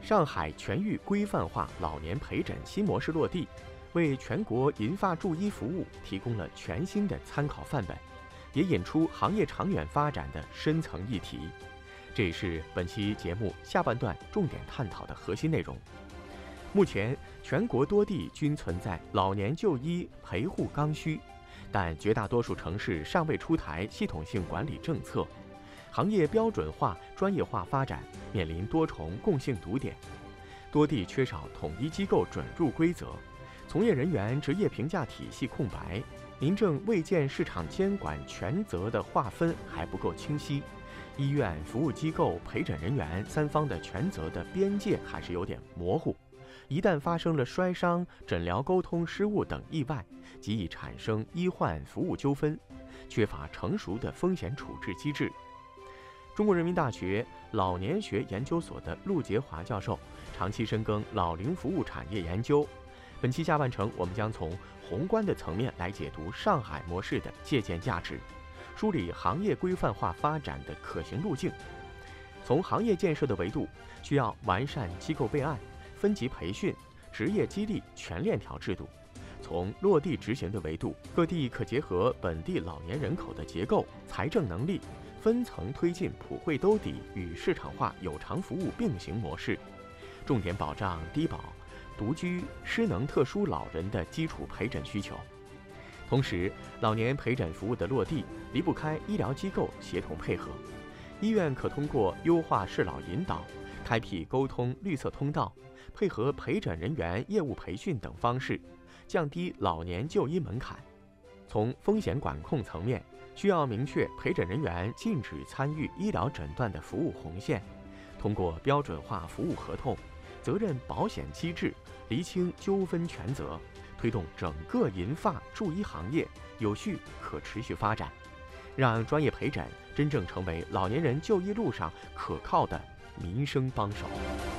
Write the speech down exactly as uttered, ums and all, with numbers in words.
上海全域规范化老年陪诊新模式落地，为全国银发助医服务提供了全新的参考范本，也引出行业长远发展的深层议题。这也是本期节目下半段重点探讨的核心内容。目前，全国多地均存在老年就医陪护刚需，但绝大多数城市尚未出台系统性管理政策，行业标准化、专业化发展面临多重共性堵点，多地缺少统一机构准入规则，从业人员职业评价体系空白，民政卫健市场监管权责的划分还不够清晰，医院、服务机构、陪诊人员三方的权责的边界还是有点模糊。一旦发生了摔伤、诊疗沟通失误等意外，极易产生医患服务纠纷，缺乏成熟的风险处置机制。中国人民大学老年学研究所的陆杰华教授长期深耕老龄服务产业研究。本期下半程，我们将从宏观的层面来解读上海模式的借鉴价值，梳理行业规范化发展的可行路径。从行业建设的维度，需要完善机构备案、分级培训、职业激励全链条制度；从落地执行的维度，各地可结合本地老年人口的结构、财政能力，分层推进普惠兜底与市场化有偿服务并行模式，重点保障低保、独居、失能特殊老人的基础陪诊需求。同时，老年陪诊服务的落地离不开医疗机构协同配合，医院可通过优化适老引导、开辟沟通绿色通道，配合陪诊人员业务培训等方式，降低老年就医门槛。从风险管控层面，需要明确陪诊人员禁止参与医疗诊断的服务红线，通过标准化服务合同、责任保险机制厘清纠纷权责，推动整个银发助医行业有序可持续发展，让专业陪诊真正成为老年人就医路上可靠的民生帮手。